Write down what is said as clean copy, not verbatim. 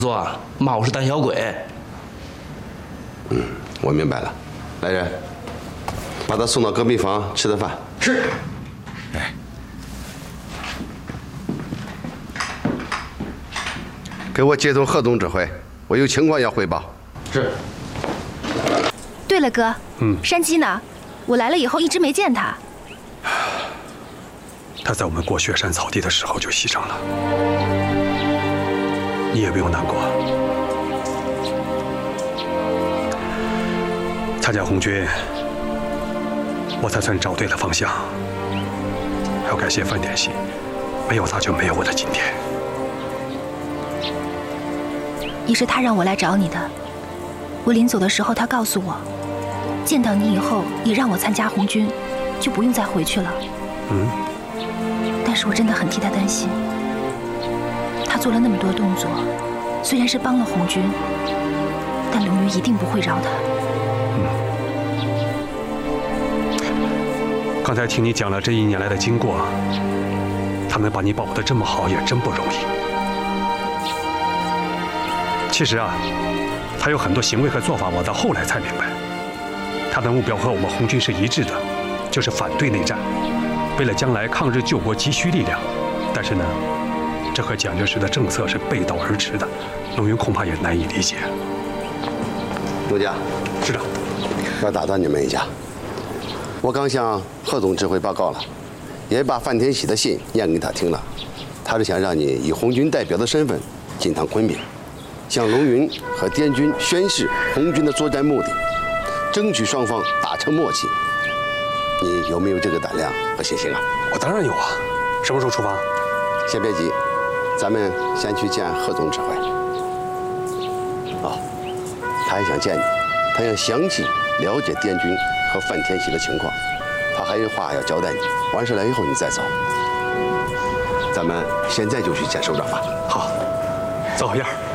做冒是胆小鬼。 我明白了。来人，把他送到隔壁房吃顿饭。 是。 哎，给我接通贺总指挥，我有情况要汇报。 是。 对了，哥，山鸡呢？我来了以后一直没见他。 他在我们过雪山草地的时候就牺牲了，你也不用难过。参加红军，我才算找对了方向。要感谢范天喜，没有他就没有我的今天。 也是他让我来找你的。我临走的时候，他告诉我，见到你以后也让我参加红军，就不用再回去了。但是我真的很替他担心。他做了那么多动作，虽然是帮了红军，但龙云一定不会饶他。 刚才听你讲了这1年来的经过，他能把你保护得这么好，也真不容易。其实啊，他有很多行为和做法，我到后来才明白，他的目标和我们红军是一致的，就是反对内战，为了将来抗日救国急需力量。但是呢，这和蒋介石的政策是背道而驰的，龙云恐怕也难以理解。 陆家， 师长， 要打断你们一下，我刚向贺总指挥报告了，也把范天喜的信念给他听了，他是想让你以红军代表的身份进趟昆明，向龙云和滇军宣示红军的作战目的，争取双方达成默契。你有没有这个胆量和信心啊？ 我当然有啊。什么时候出发？ 先别急，咱们先去见贺总指挥。他还想见你，他想详细了解滇军和范天喜的情况，他还有话要交代你。完事了以后你再走。咱们现在就去见首长吧。 好，走，燕儿。